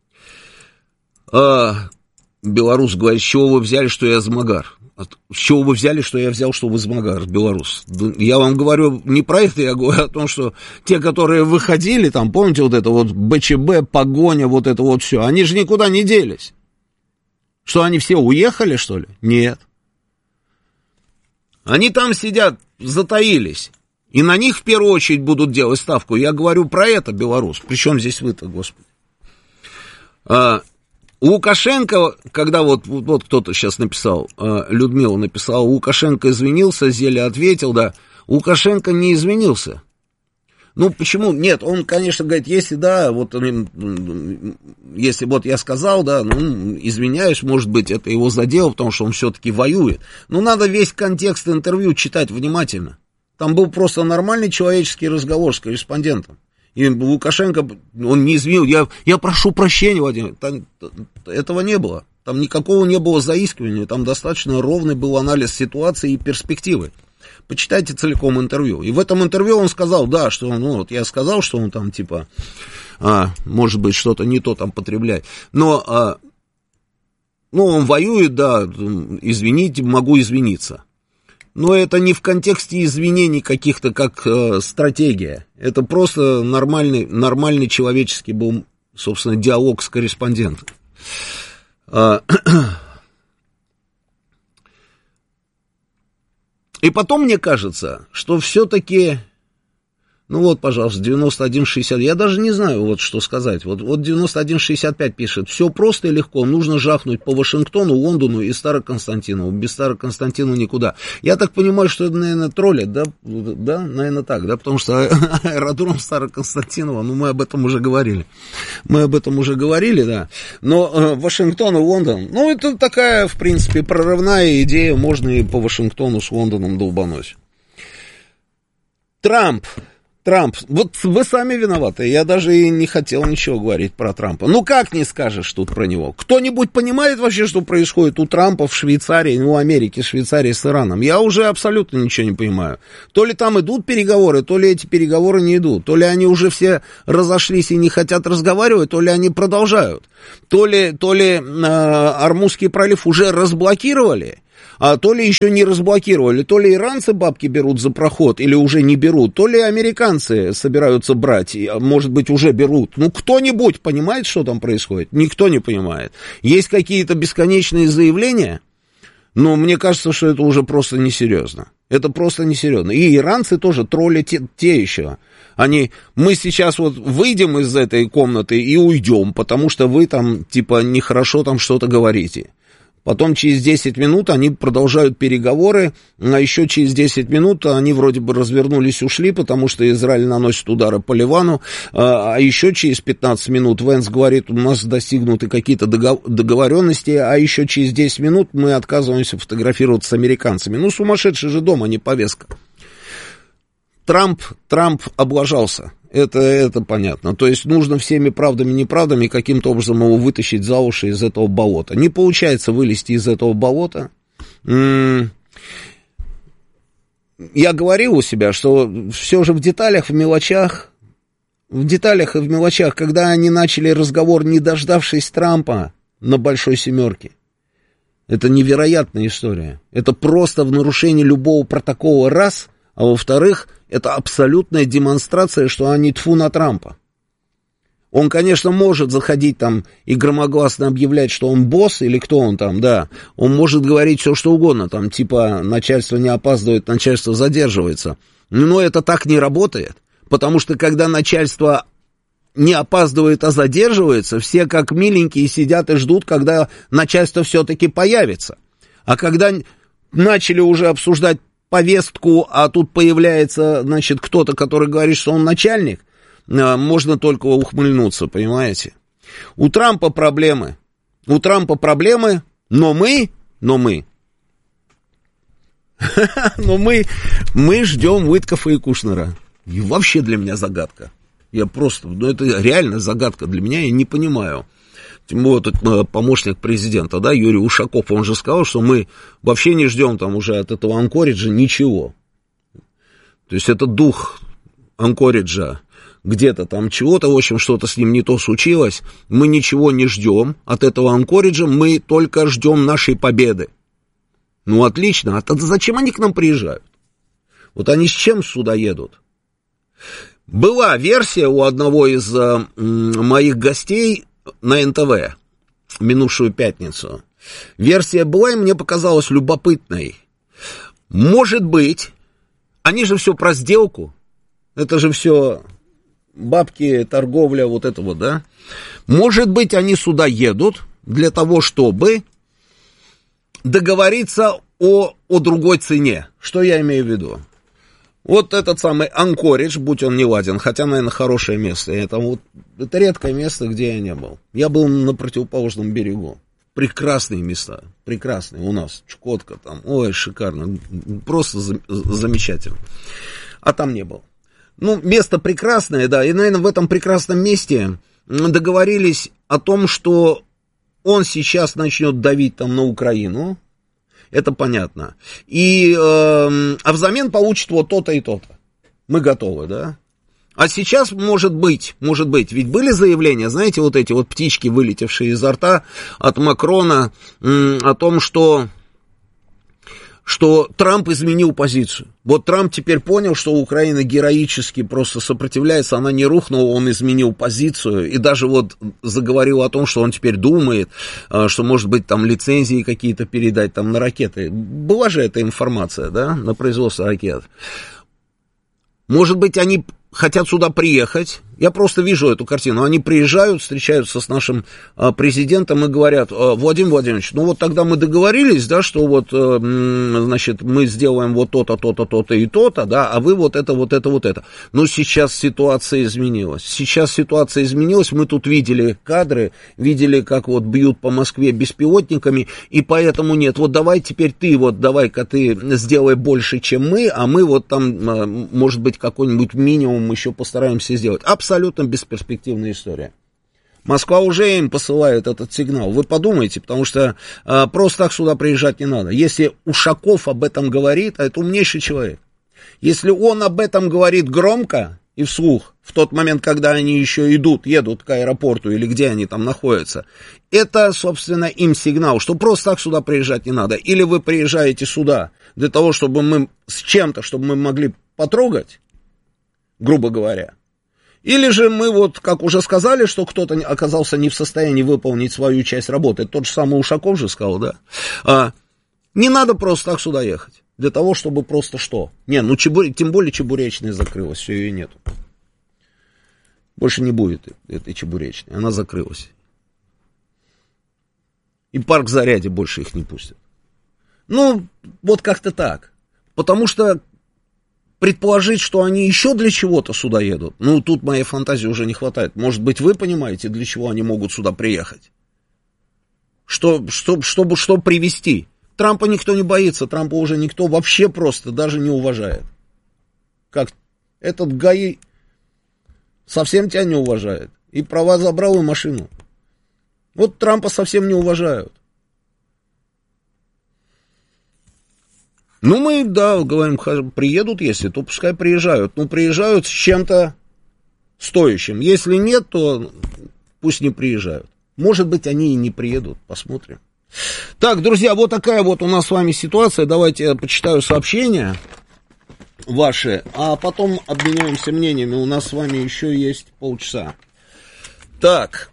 А, белорус говорит, с чего вы взяли, что я Змагар? С чего вы взяли, что я взял, что вы Змагар, белорус? Я вам говорю не про это, я говорю о том, что те, которые выходили, там, помните, вот это вот бэ че бэ, погоня, вот это вот все, они же никуда не делись. Что, они все уехали, что ли? Нет. Они там сидят, затаились. И на них в первую очередь будут делать ставку. Я говорю про это, белорус. Причем здесь вы-то, господи. А, Лукашенко, когда вот, вот кто-то сейчас написал, а, Людмила написала, Лукашенко извинился, Зеля ответил, да. Лукашенко не извинился. Ну, почему? Нет, он, конечно, говорит, если да, вот, если вот я сказал, да, ну, извиняюсь, может быть, это его задело, потому что он все-таки воюет. Но надо весь контекст интервью читать внимательно. Там был просто нормальный человеческий разговор с корреспондентом. И Лукашенко, он не извинил, я, я прошу прощения, Владимир, там, этого не было. Там никакого не было заискивания, там достаточно ровный был анализ ситуации и перспективы. Почитайте целиком интервью. И в этом интервью он сказал, да, что, ну, вот я сказал, что он там, типа, а, может быть, что-то не то там потребляет. Но, а, ну, он воюет, да, извините, могу извиниться. Но это не в контексте извинений каких-то как э, стратегия. Это просто нормальный, нормальный человеческий был, собственно, диалог с корреспондентом. А, и потом мне кажется, что все-таки, Ну вот, пожалуйста, девяносто один шестьдесят. Я даже не знаю, вот что сказать. Вот, вот девяносто один шестьдесят пять пишет. Все просто и легко. Нужно жахнуть по Вашингтону, Лондону и Староконстантинову. Без Староконстантинова никуда. Я так понимаю, что это, наверное, троллят, да? Да, наверное, так, да? Потому что аэродром Староконстантинова, ну, мы об этом уже говорили. Мы об этом уже говорили, да. Но э, Вашингтон и Лондон, ну, это такая, в принципе, прорывная идея. Можно и по Вашингтону с Лондоном долбануть. Трамп. Трамп, вот вы сами виноваты, я даже и не хотел ничего говорить про Трампа. Ну как не скажешь тут про него? Кто-нибудь понимает вообще, что происходит у Трампа в Швейцарии, ну, Америке, Швейцарии с Ираном? Я уже абсолютно ничего не понимаю. То ли там идут переговоры, то ли эти переговоры не идут. То ли они уже все разошлись и не хотят разговаривать, то ли они продолжают. То ли, то ли э, Ормузский пролив уже разблокировали, а то ли еще не разблокировали, то ли иранцы бабки берут за проход или уже не берут, то ли американцы собираются брать, может быть, уже берут. Ну, кто-нибудь понимает, что там происходит? Никто не понимает. Есть какие-то бесконечные заявления, но мне кажется, что это уже просто несерьезно. Это просто несерьезно. И иранцы тоже тролли те, те еще. Они, мы сейчас вот выйдем из этой комнаты и уйдем, потому что вы там, типа, нехорошо там что-то говорите. Потом через десять минут они продолжают переговоры, а еще через десять минут они вроде бы развернулись и ушли, потому что Израиль наносит удары по Ливану, а еще через пятнадцать минут Венс говорит, у нас достигнуты какие-то договоренности, а еще через десять минут мы отказываемся фотографироваться с американцами. Ну, сумасшедший же дом, а не повестка. Трамп, Трамп облажался. Это, это понятно. То есть нужно всеми правдами и неправдами каким-то образом его вытащить за уши из этого болота. Не получается вылезти из этого болота. Я говорил у себя, что все же в деталях, в мелочах, в деталях и в мелочах, когда они начали разговор, не дождавшись Трампа на Большой Семерке. Это невероятная история. Это просто в нарушении любого протокола раз, а во-вторых, это абсолютная демонстрация, что они тьфу на Трампа. Он, конечно, может заходить там и громогласно объявлять, что он босс, или кто он там, да. Он может говорить все, что угодно, там, типа, начальство не опаздывает, начальство задерживается. Но это так не работает, потому что, когда начальство не опаздывает, а задерживается, все как миленькие сидят и ждут, когда начальство все-таки появится. А когда начали уже обсуждать повестку, а тут появляется, значит, кто-то, который говорит, что он начальник, можно только ухмыльнуться, понимаете? У Трампа проблемы. У Трампа проблемы, но мы, но мы, но мы, мы ждем Уиткофа и Кушнера. И вообще для меня загадка. Я просто, ну это реально загадка для меня, я не понимаю. Тем более, вот, помощник президента, да, Юрий Ушаков, он же сказал, что мы вообще не ждем там уже от этого Анкориджа ничего. То есть это дух Анкориджа, где-то там чего-то, в общем, что-то с ним не то случилось. Мы ничего не ждем от этого Анкориджа, мы только ждем нашей победы. Ну, отлично, а тогда зачем они к нам приезжают? Вот они с чем сюда едут? Была версия у одного из э, моих гостей на эн тэ вэ минувшую пятницу. Версия была, и мне показалась любопытной. Может быть, они же все про сделку, это же все бабки, торговля, вот это вот, да? Может быть, они сюда едут для того, чтобы договориться о, о другой цене. Что я имею в виду? Вот этот самый Анкоридж, будь он не ладен, хотя, наверное, хорошее место. Это, вот, это редкое место, где я не был. Я был на противоположном берегу. Прекрасные места, прекрасные у нас. Чукотка там, ой, шикарно, просто за, замечательно. А там не был. Ну, место прекрасное, да, и, наверное, в этом прекрасном месте договорились о том, что он сейчас начнет давить там на Украину. Это понятно. И, э, а взамен получит вот то-то и то-то. Мы готовы, да? А сейчас, может быть, может быть, ведь были заявления, знаете, вот эти вот птички, вылетевшие изо рта от Макрона, м, о том, что, что Трамп изменил позицию. Вот Трамп теперь понял, что Украина героически просто сопротивляется, она не рухнула, он изменил позицию, и даже вот заговорил о том, что он теперь думает, что, может быть, там лицензии какие-то передать там на ракеты. Была же эта информация, да, на производство ракет. Может быть, они хотят сюда приехать. Я просто вижу эту картину. Они приезжают, встречаются с нашим а, президентом и говорят: Владимир Владимирович, ну вот тогда мы договорились, да, что вот, а, значит, мы сделаем вот то-то, то-то, то-то и то-то, да, а вы вот это, вот это, вот это. Но сейчас ситуация изменилась. Сейчас ситуация изменилась. Мы тут видели кадры, видели, как вот бьют по Москве беспилотниками, и поэтому нет. Вот давай теперь ты, вот давай-ка ты сделай больше, чем мы, а мы вот там, может быть, какой-нибудь минимум еще постараемся сделать. Абсолютно бесперспективная история. Москва уже им посылает этот сигнал. Вы подумайте, потому что а, просто так сюда приезжать не надо. Если Ушаков об этом говорит, а это умнейший человек. Если он об этом говорит громко и вслух, в тот момент, когда они еще идут, едут к аэропорту или где они там находятся, это, собственно, им сигнал, что просто так сюда приезжать не надо. Или вы приезжаете сюда для того, чтобы мы с чем-то, чтобы мы могли потрогать, грубо говоря. Или же мы вот, как уже сказали, что кто-то оказался не в состоянии выполнить свою часть работы. Тот же самый Ушаков же сказал, да. А, не надо просто так сюда ехать. Для того, чтобы просто что? Не, ну чебур... тем более Чебуречная закрылась, все, ее нету. Больше не будет этой Чебуречной, она закрылась. И парк Зарядье больше их не пустят. Ну, вот как-то так. Потому что предположить, что они еще для чего-то сюда едут, ну, тут моей фантазии уже не хватает. Может быть, вы понимаете, для чего они могут сюда приехать? Что, что, чтобы что привезти? Трампа никто не боится, Трампа уже никто вообще просто даже не уважает. Как этот ГАИ совсем тебя не уважает. И права забрал, и машину. Вот Трампа совсем не уважают. Ну, мы, да, говорим, приедут, если, то пускай приезжают. Ну, приезжают с чем-то стоящим. Если нет, то пусть не приезжают. Может быть, они и не приедут, посмотрим. Так, друзья, вот такая вот у нас с вами ситуация. Давайте я почитаю сообщения ваши, а потом обменяемся мнениями. У нас с вами еще есть полчаса. Так.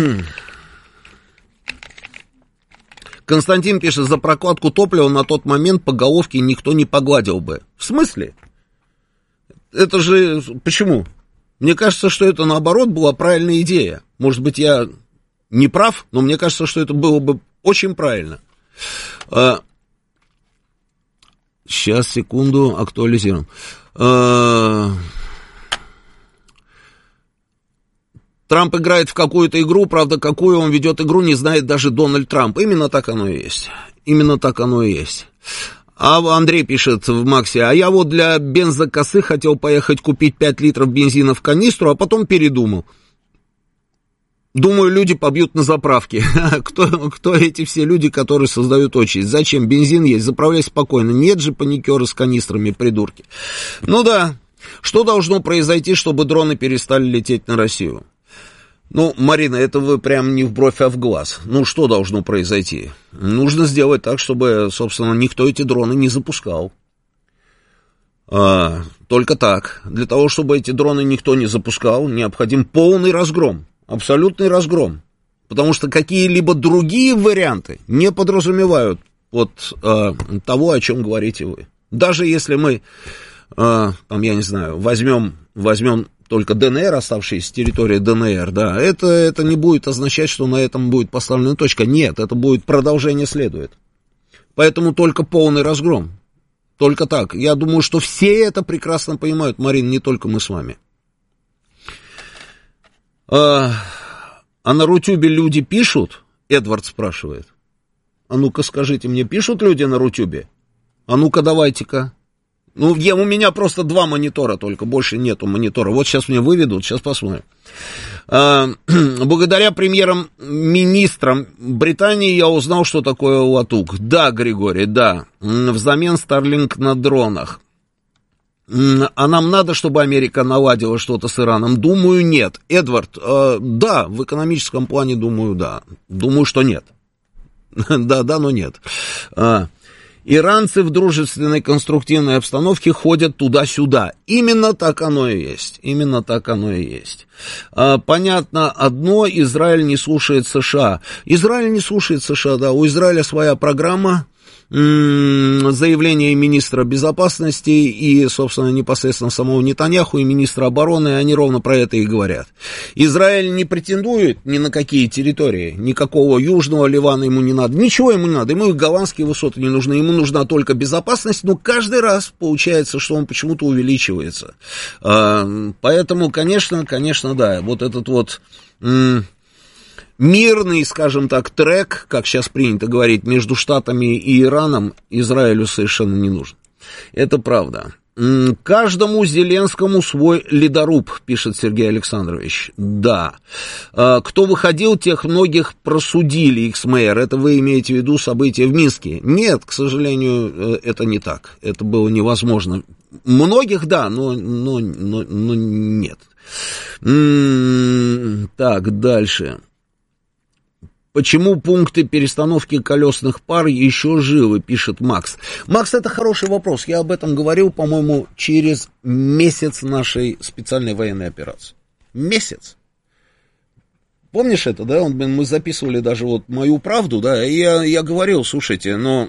Константин пишет: за прокладку топлива на тот момент по головке никто не погладил бы. В смысле? Это же... Почему? Мне кажется, что это, наоборот, была правильная идея. Может быть, я не прав, но мне кажется, что это было бы очень правильно. А... Сейчас, секунду, актуализируем. А... Трамп играет в какую-то игру, правда, какую он ведет игру, не знает даже Дональд Трамп. Именно так оно и есть. Именно так оно и есть. А Андрей пишет в Максе: а я вот для бензокосы хотел поехать купить пять литров бензина в канистру, а потом передумал. Думаю, люди побьют на заправке. Кто, кто эти все люди, которые создают очередь? Зачем? Бензин есть, заправляй спокойно. Нет же паникеры с канистрами, придурки. Ну да, что должно произойти, чтобы дроны перестали лететь на Россию? Ну, Марина, это вы прям не в бровь, а в глаз. Ну, что должно произойти? Нужно сделать так, чтобы, собственно, никто эти дроны не запускал. А, только так. Для того, чтобы эти дроны никто не запускал, необходим полный разгром. Абсолютный разгром. Потому что какие-либо другие варианты не подразумевают вот а, того, о чем говорите вы. Даже если мы, а, там, я не знаю, возьмем, возьмем только ДНР, оставшаяся территория ДНР, да, это, это не будет означать, что на этом будет поставлена точка. Нет, это будет продолжение следует. Поэтому только полный разгром. Только так. Я думаю, что все это прекрасно понимают, Марин, не только мы с вами. А, а на Рутюбе люди пишут? Эдвард спрашивает. А ну-ка скажите мне, пишут люди на Рутюбе? А ну-ка давайте-ка. Ну, я, у меня просто два монитора только, больше нету монитора. Вот сейчас мне выведут, сейчас посмотрим. А, благодаря премьерам-министрам Британии я узнал, что такое латук. Да, Григорий, да. Взамен Starlink на дронах. А нам надо, чтобы Америка наладила что-то с Ираном? Думаю, нет. Эдвард, э, да, в экономическом плане, думаю, да. Думаю, что нет. Да, да, но нет. А, иранцы в дружественной конструктивной обстановке ходят туда-сюда. Именно так оно и есть. Именно так оно и есть. А, понятно одно, Израиль не слушает США. Израиль не слушает США, да. У Израиля своя программа. заявление министра безопасности и, собственно, непосредственно самого Нетаньяху и министра обороны, они ровно про это и говорят. Израиль не претендует ни на какие территории, никакого южного Ливана ему не надо, ничего ему не надо, ему и голландские высоты не нужны, ему нужна только безопасность, но каждый раз получается, что он почему-то увеличивается. Поэтому, конечно, конечно, да, вот этот вот... мирный, скажем так, трек, как сейчас принято говорить, между Штатами и Ираном Израилю совершенно не нужен. Это правда. Каждому Зеленскому свой ледоруб, пишет Сергей Александрович. Да. Кто выходил, тех многих просудили, икс-мэр. Это вы имеете в виду события в Минске? Нет, к сожалению, это не так. Это было невозможно. Многих, да, но, но, но, но нет. Так, дальше. Почему пункты перестановки колесных пар еще живы, пишет Макс. Макс, это хороший вопрос. Я об этом говорил, по-моему, через месяц нашей специальной военной операции. Месяц. Помнишь это, да? Мы записывали даже вот мою правду, да, и я, я говорил, слушайте, но...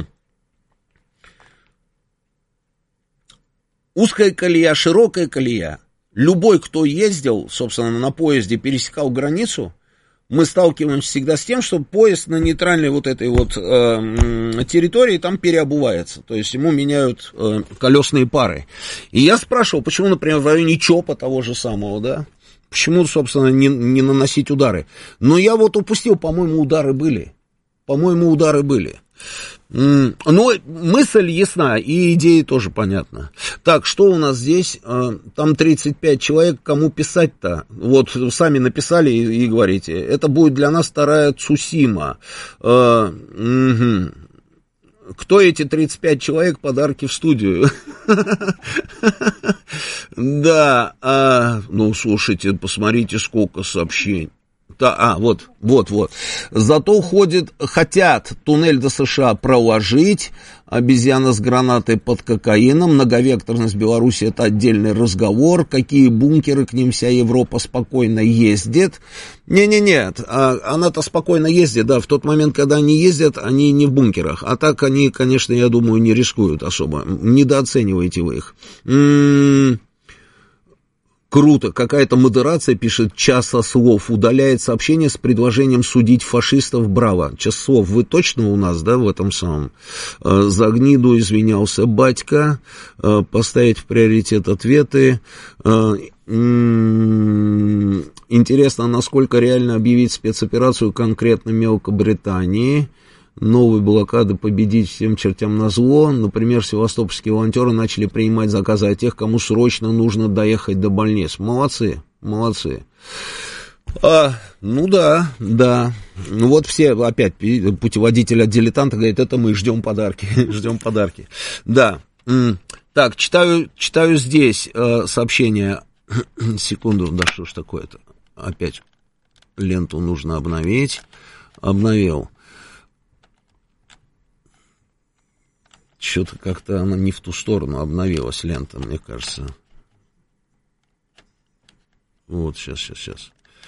узкая колея, широкая колея. Любой, кто ездил, собственно, на поезде, пересекал границу, мы сталкиваемся всегда с тем, что поезд на нейтральной вот этой вот э, территории там переобувается, то есть ему меняют э, колесные пары. И я спрашивал, почему, например, в районе ЧОПа того же самого, да, почему, собственно, не, не наносить удары. Но я вот упустил, по-моему, удары были, по-моему, удары были. Но мысль ясна, и идеи тоже понятна. Так, что у нас здесь? Там тридцать пять человек, кому писать-то? Вот сами написали и, и говорите. Это будет для нас вторая Цусима. Э, угу. Кто эти тридцать пять человек? Подарки в студию. Да, ну слушайте, посмотрите, сколько сообщений. Да, а, вот, вот, вот. Зато ходит, хотят туннель до США проложить, обезьяна с гранатой под кокаином, многовекторность Беларуси — это отдельный разговор, какие бункеры, к ним вся Европа спокойно ездит. Не-не-не, она-то спокойно ездит, да, в тот момент, когда они ездят, они не в бункерах, а так они, конечно, я думаю, не рискуют особо, недооцениваете вы их. М-м-м. Круто, какая-то модерация, пишет Часа слов, удаляет сообщение с предложением судить фашистов, браво. Час слов, вы точно у нас, да, в этом самом? За гниду извинялся батька, поставить в приоритет ответы. Интересно, насколько реально объявить спецоперацию конкретно Мелкобритании. Новые блокады победить всем чертям назло. Например, севастопольские волонтеры начали принимать заказы от тех, кому срочно нужно доехать до больниц. Молодцы, молодцы. А, ну да, да. Ну вот все опять путеводитель от дилетанта говорит, это мы ждем подарки, ждем подарки. Да. Так, читаю, читаю здесь э, сообщение. Секунду, да что ж такое-то? Опять ленту нужно обновить. Обновил. Что-то как-то она не в ту сторону обновилась, лента, мне кажется. Вот, сейчас, сейчас, сейчас.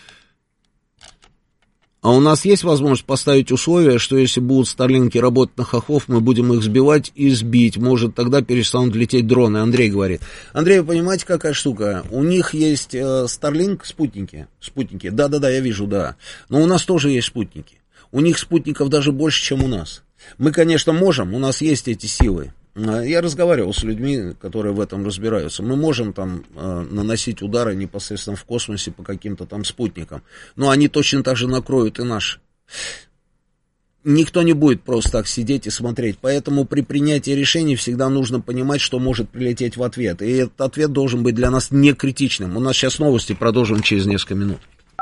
А у нас есть возможность поставить условие, что если будут старлинки работать на хохлов, мы будем их сбивать и сбить. Может, тогда перестанут лететь дроны. Андрей говорит. Андрей, вы понимаете, какая штука? У них есть старлинк, спутники. Спутники. Да-да-да, я вижу, да. Но у нас тоже есть спутники. У них спутников даже больше, чем у нас. Мы, конечно, можем, у нас есть эти силы. Я разговаривал с людьми, которые в этом разбираются. Мы можем там э, наносить удары непосредственно в космосе по каким-то там спутникам. Но они точно так же накроют и наши. Никто не будет просто так сидеть и смотреть. Поэтому при принятии решений всегда нужно понимать, что может прилететь в ответ. И этот ответ должен быть для нас не критичным. У нас сейчас новости, продолжим через несколько минут.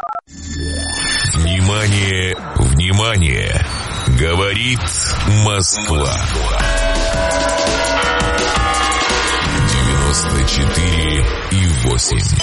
Внимание, внимание! Говорит Москва. девяносто четыре и восемь.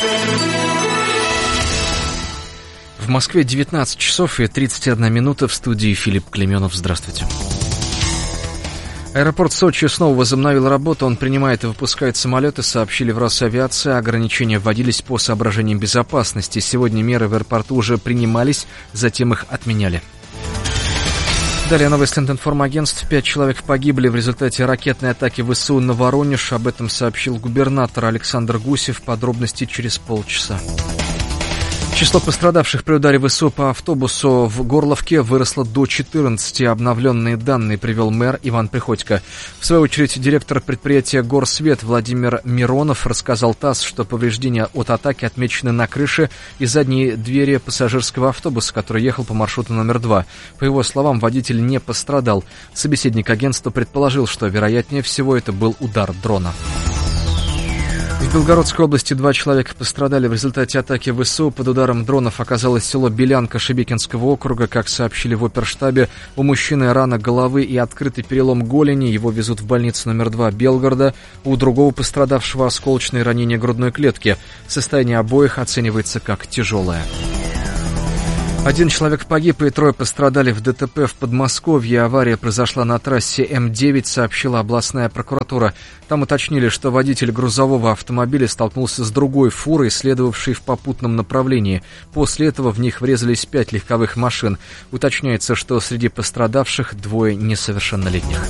В Москве девятнадцать часов и тридцать одна минута, в студии Филипп Клеменов. Здравствуйте. Аэропорт Сочи снова возобновил работу, он принимает и выпускает самолеты, сообщили в Росавиации. Ограничения вводились по соображениям безопасности. Сегодня меры в аэропорту уже принимались, затем их отменяли. Далее новость Лентинформагентств. Пять человек погибли в результате ракетной атаки ВСУ на Воронеж. Об этом сообщил губернатор Александр Гусев. Подробности через полчаса. Число пострадавших при ударе ВСУ по автобусу в Горловке выросло до четырнадцати. Обновленные данные привел мэр Иван Приходько. В свою очередь, директор предприятия «Горсвет» Владимир Миронов рассказал ТАСС, что повреждения от атаки отмечены на крыше и задней двери пассажирского автобуса, который ехал по маршруту номер два. По его словам, водитель не пострадал. Собеседник агентства предположил, что, вероятнее всего, это был удар дрона. В Белгородской области два человека пострадали в результате атаки ВСУ. Под ударом дронов оказалось село Белянка Шебекинского округа. Как сообщили в оперштабе, у мужчины рана головы и открытый перелом голени. Его везут в больницу номер два Белгорода. У другого пострадавшего осколочные ранения грудной клетки. Состояние обоих оценивается как тяжелое. Один человек погиб и трое пострадали в ДТП в Подмосковье. Авария произошла на трассе М девять, сообщила областная прокуратура. Там уточнили, что водитель грузового автомобиля столкнулся с другой фурой, следовавшей в попутном направлении. После этого в них врезались пять легковых машин. Уточняется, что среди пострадавших двое несовершеннолетних.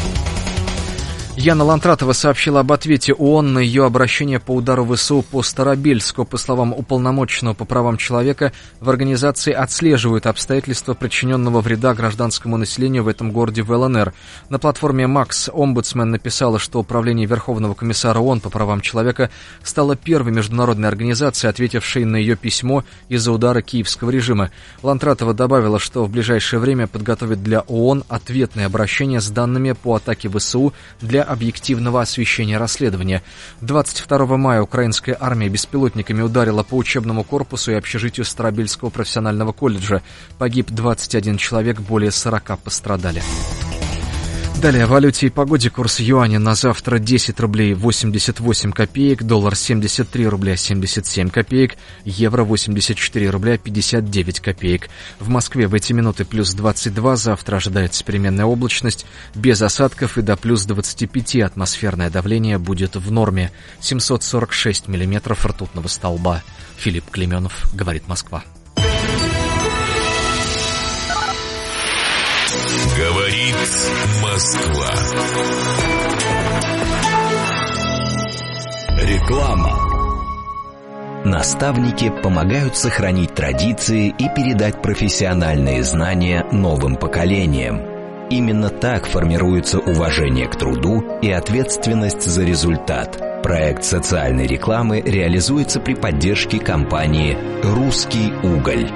Яна Лантратова сообщила об ответе ООН на ее обращение по удару ВСУ по Старобельску. По словам уполномоченного по правам человека, в организации отслеживают обстоятельства причиненного вреда гражданскому населению в этом городе в ЛНР. На платформе «Макс» омбудсмен написала, что Управление Верховного комиссара ООН по правам человека стало первой международной организацией, ответившей на ее письмо из-за удара киевского режима. Лантратова добавила, что в ближайшее время подготовит для ООН ответное обращение с данными по атаке ВСУ для объективного освещения расследования. двадцать второго мая украинская армия беспилотниками ударила по учебному корпусу и общежитию Старобельского профессионального колледжа. Погиб двадцать один человек, более сорока пострадали. Далее о валюте и погоде. Курс юаня на завтра десять рублей восемьдесят восемь копеек, доллар семьдесят три рубля семьдесят семь копеек, евро восемьдесят четыре рубля пятьдесят девять копеек. В Москве в эти минуты плюс двадцать два, завтра ожидается переменная облачность, без осадков и до плюс двадцати пяти. Атмосферное давление будет в норме. семьсот сорок шесть миллиметров ртутного столба. Филипп Клеменов, говорит Москва. Говорит Москва. Реклама. Наставники помогают сохранить традиции и передать профессиональные знания новым поколениям. Именно так формируется уважение к труду и ответственность за результат. Проект социальной рекламы реализуется при поддержке компании «Русский уголь».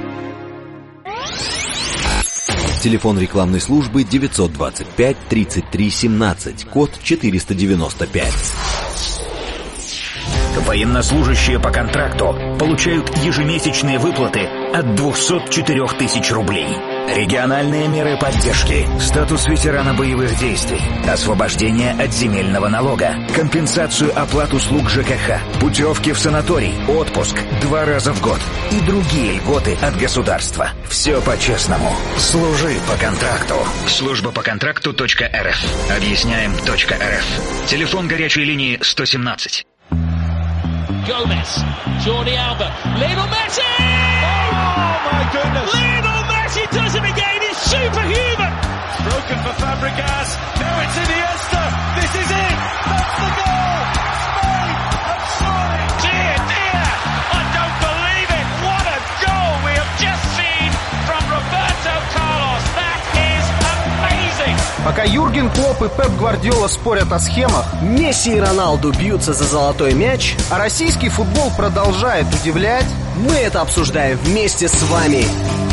Телефон рекламной службы девятьсот двадцать пять тридцать три семнадцать, код четыреста девяносто пять. Военнослужащие по контракту получают ежемесячные выплаты от двухсот четырёх тысяч рублей. Региональные меры поддержки, статус ветерана боевых действий, освобождение от земельного налога, компенсацию оплат услуг ЖКХ, путевки в санаторий, отпуск два раза в год и другие льготы от государства. Все по-честному. Служи по контракту. Служба по контракту точка эр эф. Объясняем точка эр эф. Телефон горячей линии сто семнадцать. Gomez, Jordi Alba, Lionel Messi! Oh my goodness! Lionel Messi does it again, he's superhuman! Broken for Fabregas, now it's Iniesta, this is it! That's the goal! Spain have scored! Dear, dear, I don't believe it! What a goal we have just seen from Roberto Carlos! That is amazing! Пока Юрген Клопп и Пеп Гвардиола спорят о схемах, Месси и Роналду бьются за золотой мяч, а российский футбол продолжает удивлять, мы это обсуждаем вместе с вами.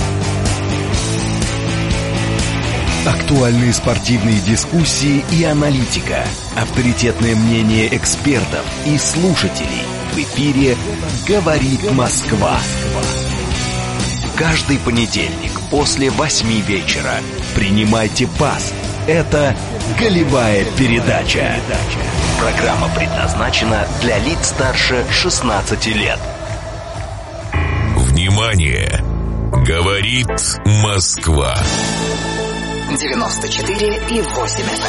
Актуальные спортивные дискуссии и аналитика. Авторитетное мнение экспертов и слушателей. В эфире «Говорит Москва». Каждый понедельник после восьми вечера принимайте пас. Это «Голевая передача». Программа предназначена для лиц старше шестнадцати лет. Внимание! Говорит Москва. девяносто четыре и восемь эф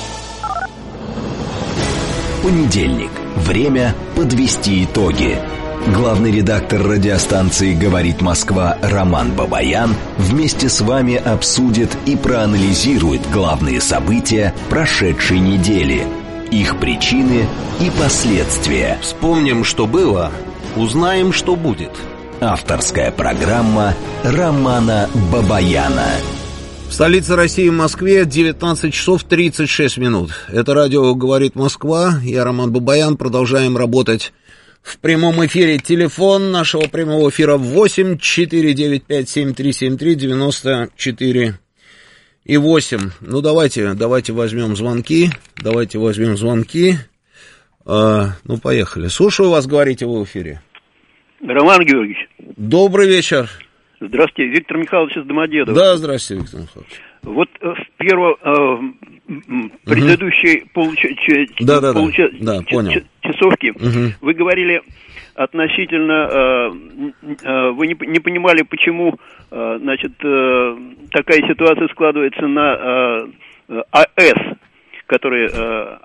эм. Понедельник. Время подвести итоги. Главный редактор радиостанции «Говорит Москва» Роман Бабаян вместе с вами обсудит и проанализирует главные события прошедшей недели, их причины и последствия. Вспомним, что было, узнаем, что будет. Авторская программа Романа Бабаяна. В столице России, в Москве, девятнадцать часов тридцать шесть минут. Это радио «Говорит Москва». Я Роман Бабаян. Продолжаем работать в прямом эфире. Телефон нашего прямого эфира восемь четыре девять пять семь три семь три девяносто четыре и восемь. Ну, давайте, давайте возьмем звонки. Давайте возьмем звонки. А, ну, поехали. Слушаю вас, говорите вы в эфире. Роман Георгиевич. Добрый вечер. Здравствуйте, Виктор Михайлович из Домодедово. Да, здравствуйте, Виктор Михайлович. Вот в первом э, предыдущей угу. получасовке да, да, получа... да, понял. Угу. Вы говорили относительно, э, э, вы не, не понимали, почему э, значит, э, такая ситуация складывается на э, АЭС, который... Э,